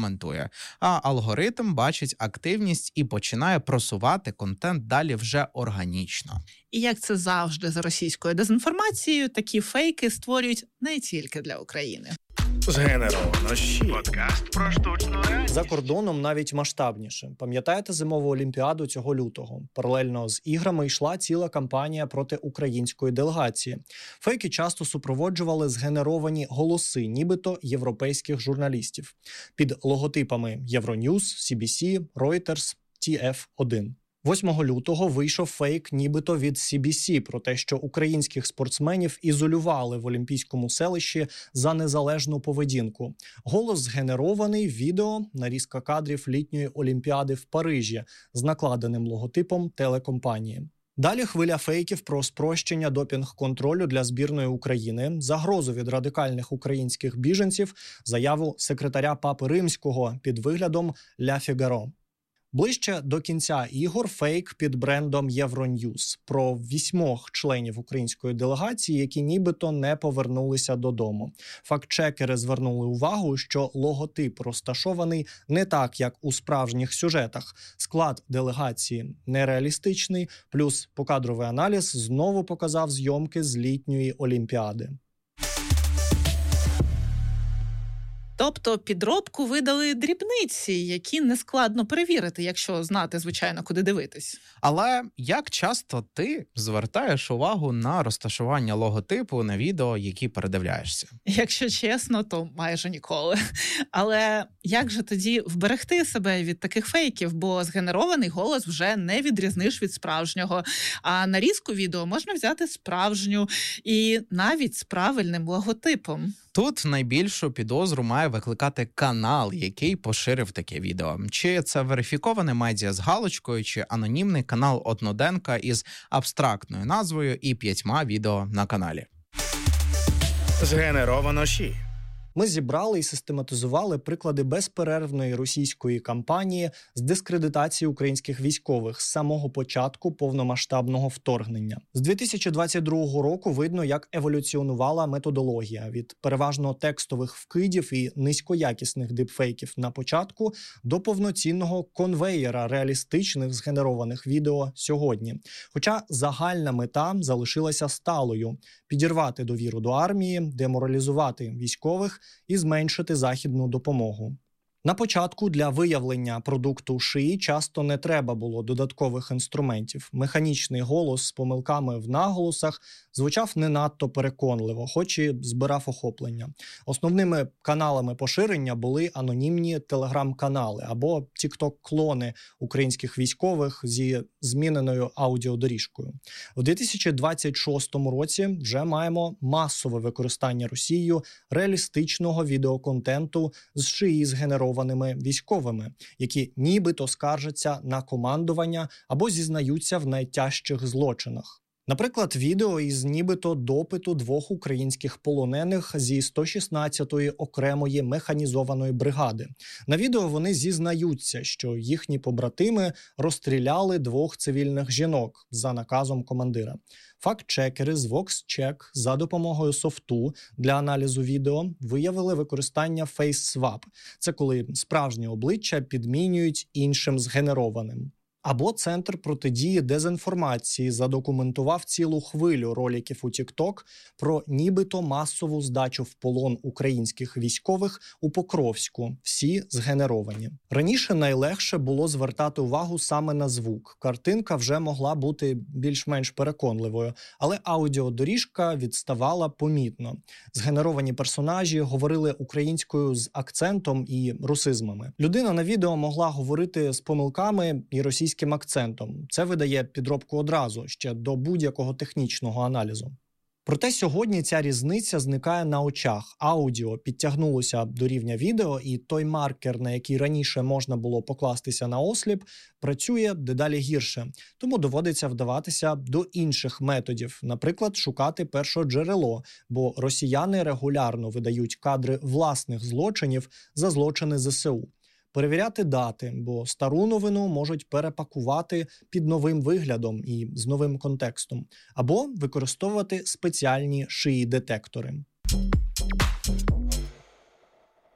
коментує, а алгоритм бачить активність і починає просувати контент далі вже органічно. І як це завжди за російською дезінформацією, такі фейки створюють не тільки для України. Згенеровано щит. Подкаст про штучну реальність. За кордоном навіть масштабніше. Пам'ятаєте зимову олімпіаду цього лютого? Паралельно з іграми йшла ціла кампанія проти української делегації. Фейки часто супроводжували згенеровані голоси, нібито європейських журналістів. Під логотипами Euronews, CBC, Reuters, TF1. 8 лютого вийшов фейк нібито від CBC про те, що українських спортсменів ізолювали в Олімпійському селищі за незалежну поведінку. Голос згенерований, відео – нарізка кадрів літньої олімпіади в Парижі з накладеним логотипом телекомпанії. Далі хвиля фейків про спрощення допінг-контролю для збірної України, загрозу від радикальних українських біженців, заяву секретаря Папи Римського під виглядом «Ля Фігаро». Ближче до кінця ігор фейк під брендом Euronews про 8 членів української делегації, які нібито не повернулися додому. Фактчекери звернули увагу, що логотип розташований не так, як у справжніх сюжетах. Склад делегації нереалістичний, плюс покадровий аналіз знову показав зйомки з літньої олімпіади. Тобто підробку видали дрібниці, які нескладно перевірити, якщо знати, звичайно, куди дивитись. Але як часто ти звертаєш увагу на розташування логотипу на відео, які передивляєшся? Якщо чесно, то майже ніколи. Але як же тоді вберегти себе від таких фейків? Бо згенерований голос вже не відрізниш від справжнього. А нарізку відео можна взяти справжню і навіть з правильним логотипом. Тут найбільшу підозру має викликати канал, який поширив таке відео. Чи це верифіковане медіа з галочкою, чи анонімний канал одноденка із абстрактною назвою і 5 відео на каналі. Згенеровано щит. Ми зібрали і систематизували приклади безперервної російської кампанії з дискредитації українських військових з самого початку повномасштабного вторгнення. З 2022 року видно, як еволюціонувала методологія від переважно текстових вкидів і низькоякісних дипфейків на початку до повноцінного конвеєра реалістичних згенерованих відео сьогодні. Хоча загальна мета залишилася сталою – підірвати довіру до армії, деморалізувати військових і зменшити західну допомогу. На початку для виявлення продукту шиї часто не треба було додаткових інструментів. Механічний голос з помилками в наголосах звучав не надто переконливо, хоч і збирав охоплення. Основними каналами поширення були анонімні телеграм-канали або тік-ток-клони українських військових зі зміненою аудіодоріжкою. У 2026 році вже маємо масове використання Росією реалістичного відеоконтенту з шиї згенерованими військовими, які нібито скаржаться на командування або зізнаються в найтяжчих злочинах. Наприклад, відео із нібито допиту 2 українських полонених зі 116-ї окремої механізованої бригади. На відео вони зізнаються, що їхні побратими розстріляли 2 цивільних жінок за наказом командира. Фактчекери з VoxCheck за допомогою софту для аналізу відео виявили використання FaceSwap. Це коли справжнє обличчя підмінюють іншим згенерованим. Або Центр протидії дезінформації задокументував цілу хвилю роликів у TikTok про нібито масову здачу в полон українських військових у Покровську. Всі згенеровані. Раніше найлегше було звертати увагу саме на звук. Картинка вже могла бути більш-менш переконливою, але аудіодоріжка відставала помітно. Згенеровані персонажі говорили українською з акцентом і русизмами. Людина на відео могла говорити з помилками і російським акцентом. Це видає підробку одразу, ще до будь-якого технічного аналізу. Проте сьогодні ця різниця зникає на очах. Аудіо підтягнулося до рівня відео, і той маркер, на який раніше можна було покластися на осліп, працює дедалі гірше. Тому доводиться вдаватися до інших методів, наприклад, шукати першоджерело, бо росіяни регулярно видають кадри власних злочинів за злочини ЗСУ. Перевіряти дати, бо стару новину можуть перепакувати під новим виглядом і з новим контекстом. Або використовувати спеціальні шиї-детектори.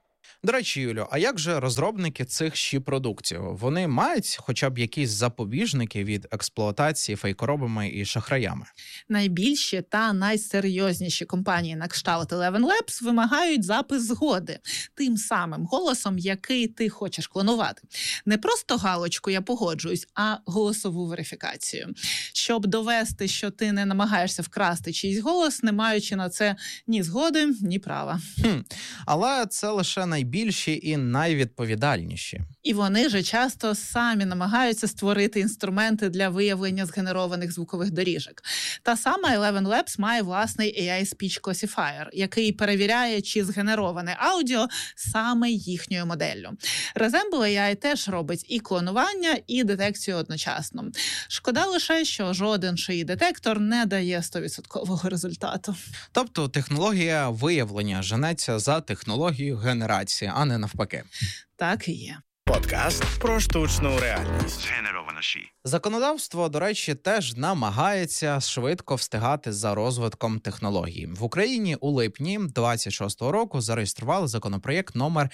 До речі, Юлю, а як же розробники цих продуктів? Вони мають хоча б якісь запобіжники від експлуатації фейкоробами і шахраями? Найбільші та найсерйозніші компанії на кшталт Eleven Labs вимагають запис згоди тим самим голосом, який ти хочеш клонувати. Не просто галочку «я погоджуюсь», а голосову верифікацію. Щоб довести, що ти не намагаєшся вкрасти чийсь голос, не маючи на це ні згоди, ні права. Але це лише найбільші і найвідповідальніші. І вони же часто самі намагаються створити інструменти для виявлення згенерованих звукових доріжок. Та сама Eleven Labs має власний AI Speech Classifier, який перевіряє, чи згенероване аудіо саме їхньою моделлю. Resemble AI теж робить і клонування, і детекцію одночасно. Шкода лише, що жоден шиї детектор не дає 100% результату. Тобто технологія виявлення женеться за технологією генерації, а не навпаки. Так і є. Подкаст про штучну реальність. Згенеровано ші. Законодавство, до речі, теж намагається швидко встигати за розвитком технологій. В Україні у липні 26-го року зареєстрували законопроєкт номер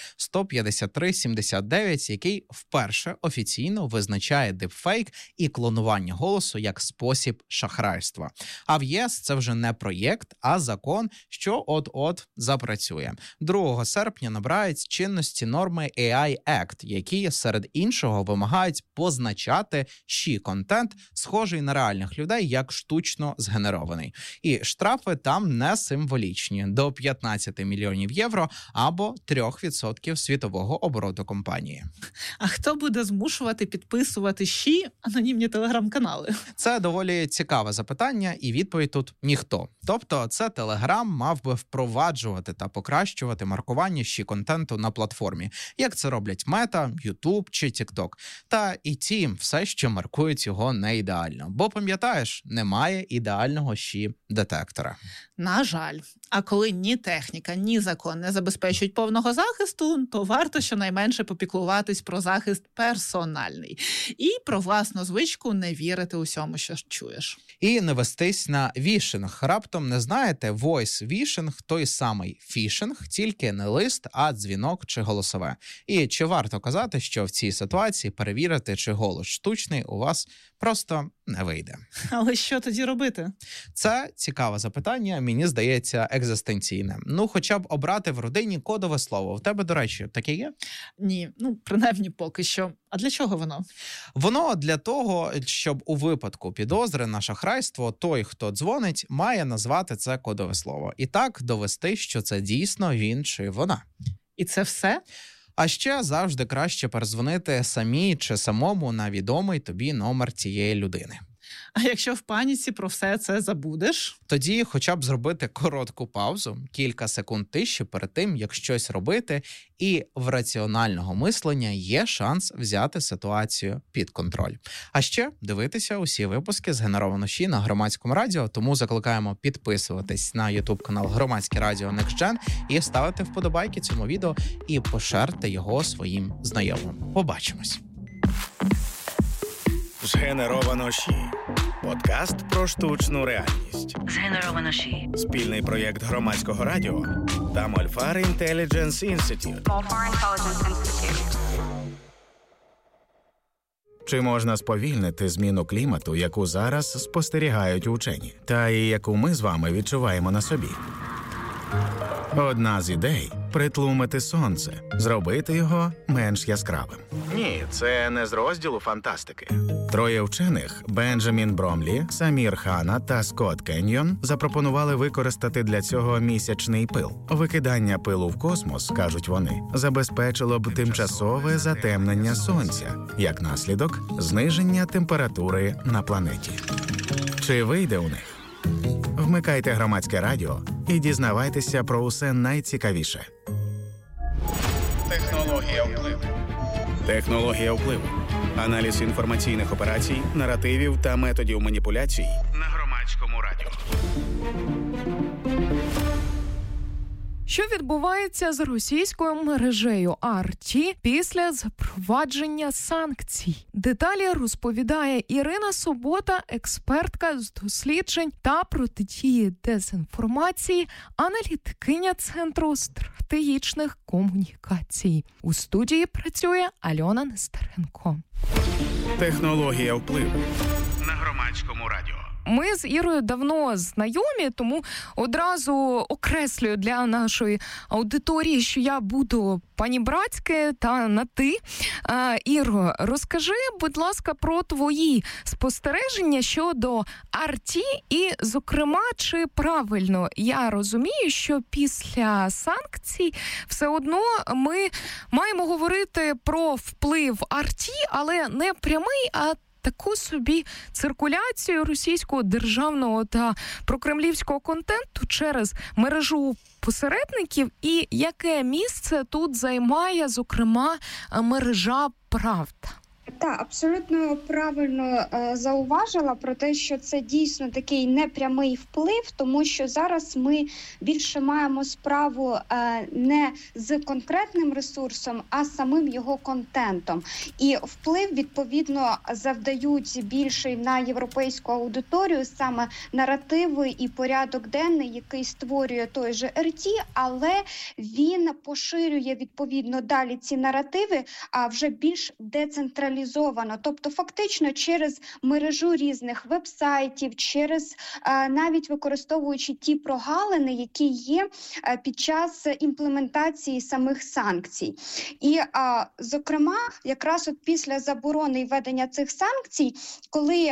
15379, який вперше офіційно визначає дипфейк і клонування голосу як спосіб шахрайства. А в ЄС це вже не проєкт, а закон, що от-от запрацює. 2 серпня набирають чинності норми AI Act, які, серед іншого, вимагають позначати контент, схожий на реальних людей, як штучно згенерований. І штрафи там не символічні – до 15 мільйонів євро або 3% світового обороту компанії. А хто буде змушувати підписувати анонімні телеграм-канали? Це доволі цікаве запитання, і відповідь тут – ніхто. Тобто це Телеграм мав би впроваджувати та покращувати маркування контенту на платформі, як це роблять Мета, Ютуб чи Тікток. Та і ті все ще маркують його не ідеально. Бо, пам'ятаєш, немає ідеального детектора. На жаль. А коли ні техніка, ні закон не забезпечують повного захисту, то варто щонайменше попіклуватись про захист персональний. І про власну звичку не вірити усьому, що чуєш. І не вестись на вішинг. Раптом не знаєте, войс-вішинг – той самий фішинг, тільки не лист, а дзвінок чи голосове. І чи варто казати, що в цій ситуації перевірити, чи голос штучний, у вас просто не вийде. Але що тоді робити? Це цікаве запитання, мені здається, екзистенційне. Хоча б обрати в родині кодове слово. У тебе, до речі, таке є? Ні, принаймні поки що. А для чого воно? Воно для того, щоб у випадку підозри на шахрайство той, хто дзвонить, має назвати це кодове слово. І так довести, що це дійсно він чи вона. І це все? А ще завжди краще перезвонити самій чи самому на відомий тобі номер цієї людини. А якщо в паніці про все це забудеш? Тоді хоча б зробити коротку паузу, кілька секунд тиші перед тим, як щось робити, і в раціонального мислення є шанс взяти ситуацію під контроль. А ще дивитися усі випуски «Згенеровано ші» на Громадському радіо, тому закликаємо підписуватись на YouTube-канал Громадське радіо Next Gen і ставити вподобайки цьому відео і пошерте його своїм знайомим. Побачимось! Згенеровано ші. Подкаст про штучну реальність. Згенеровано ші. Спільний проєкт Громадського радіо та Мольфар Intelligence Institute. Чи можна сповільнити зміну клімату, яку зараз спостерігають учені, та і яку ми з вами відчуваємо на собі? Одна з ідей – притлумити сонце, зробити його менш яскравим. Ні, це не з розділу фантастики. 3 вчених – Бенджамін Бромлі, Самір Хана та Скотт Кеньйон – запропонували використати для цього місячний пил. Викидання пилу в космос, кажуть вони, забезпечило б тимчасове затемнення сонця, як наслідок – зниження температури на планеті. Чи вийде у них? Вмикайте Громадське радіо і дізнавайтеся про усе найцікавіше. Технологія впливу. Технологія впливу. Аналіз інформаційних операцій, наративів та методів маніпуляцій на Громадському радіо. Що відбувається з російською мережею RT після запровадження санкцій? Деталі розповідає Ірина Собота, експертка з досліджень та протидії дезінформації, аналітикиня Центру стратегічних комунікацій. У студії працює Альона Нестеренко. Технологія впливу на Громадському радіо. Ми з Ірою давно знайомі, тому одразу окреслюю для нашої аудиторії, що я буду панібратське та на ти. Іро, розкажи, будь ласка, про твої спостереження щодо RT і, зокрема, чи правильно я розумію, що після санкцій все одно ми маємо говорити про вплив RT, але не прямий, а таку собі циркуляцію російського державного та прокремлівського контенту через мережу посередників, і яке місце тут займає, зокрема, мережа «Правда»? Так, абсолютно правильно зауважила про те, що це дійсно такий непрямий вплив, тому що зараз ми більше маємо справу не з конкретним ресурсом, а самим його контентом. І вплив, відповідно, завдають більший на європейську аудиторію саме наративи і порядок денний, який створює той же РТ, але він поширює, відповідно, далі ці наративи, а вже більш децентралізовано. Тобто фактично через мережу різних веб-сайтів, через навіть використовуючи ті прогалини, які є під час імплементації самих санкцій. І, зокрема, якраз от після заборони і введення цих санкцій, коли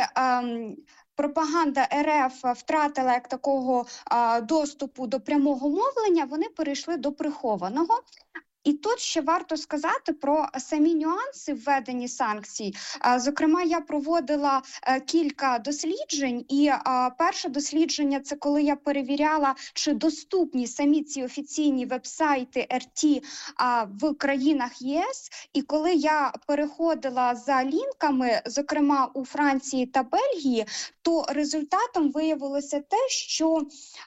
пропаганда РФ втратила як такого доступу до прямого мовлення, вони перейшли до прихованого. І тут ще варто сказати про самі нюанси введення санкцій. Зокрема, я проводила кілька досліджень, і перше дослідження – це коли я перевіряла, чи доступні самі ці офіційні веб-сайти РТ в країнах ЄС. І коли я переходила за лінками, зокрема у Франції та Бельгії, то результатом виявилося те, що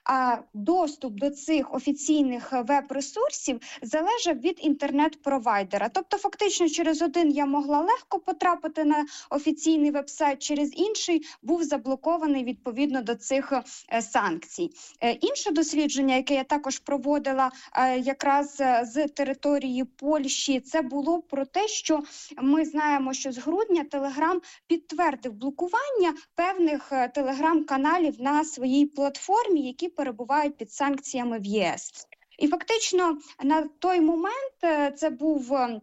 доступ до цих офіційних веб-ресурсів залежав від інтернет-провайдера. Тобто, фактично, через один я могла легко потрапити на офіційний веб-сайт, через інший був заблокований відповідно до цих санкцій. Інше дослідження, яке я також проводила якраз з території Польщі, це було про те, що ми знаємо, що з грудня Телеграм підтвердив блокування певних телеграм-каналів на своїй платформі, які перебувають під санкціями в ЄС. І фактично на той момент, це був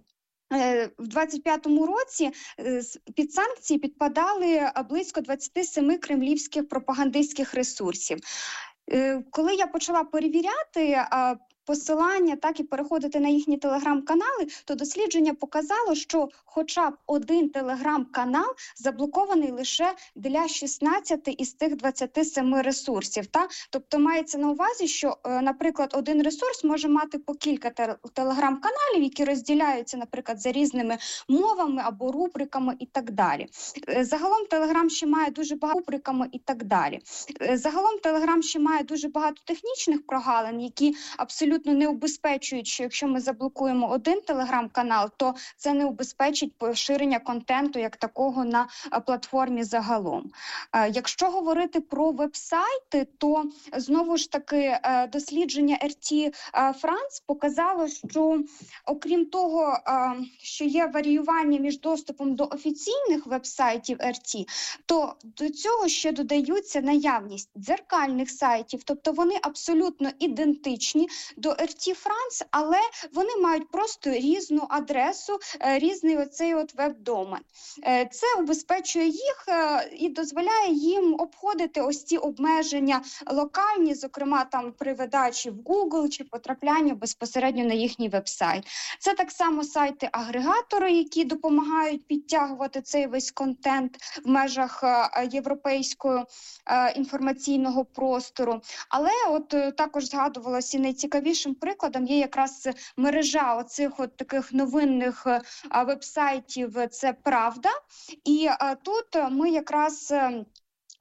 в 25-му році, під санкції підпадали близько 27 кремлівських пропагандистських ресурсів. Коли я почала перевіряти посилання, так і переходити на їхні телеграм-канали, то дослідження показало, що хоча б один телеграм-канал заблокований лише для 16 із тих 27 ресурсів. Так? Тобто мається на увазі, що, наприклад, один ресурс може мати по кілька телеграм-каналів, які розділяються, наприклад, за різними мовами або рубриками і так далі. Загалом Телеграм ще має дуже багато рубриками і так далі. Загалом Телеграм ще має дуже багато технічних прогалин, які абсолютно не убезпечують, що якщо ми заблокуємо один телеграм-канал, то це не убезпечить поширення контенту як такого на платформі загалом. Якщо говорити про веб-сайти, то знову ж таки дослідження RT France показало, що окрім того, що є варіювання між доступом до офіційних веб-сайтів RT, то до цього ще додаються наявність дзеркальних сайтів, тобто вони абсолютно ідентичні до RT France, але вони мають просто різну адресу, різний оцей веб-домен. Це убезпечує їх і дозволяє їм обходити ось ці обмеження локальні, зокрема там при видачі в Google чи потрапляння безпосередньо на їхній веб-сайт. Це так само сайти-агрегатори, які допомагають підтягувати цей весь контент в межах європейського інформаційного простору. Але от також згадувалося, і найцікавішим прикладом є якраз мережа оцих от таких новинних веб-сайтів, це «Правда». І тут ми якраз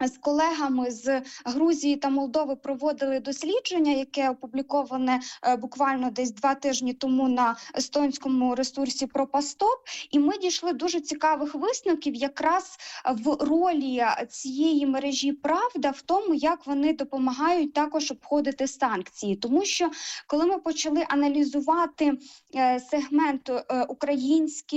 з колегами з Грузії та Молдови проводили дослідження, яке опубліковане буквально десь 2 тижні тому на естонському ресурсі Пропастоп, і ми дійшли дуже цікавих висновків якраз в ролі цієї мережі «Правда» в тому, як вони допомагають також обходити санкції. Тому що, коли ми почали аналізувати сегмент український,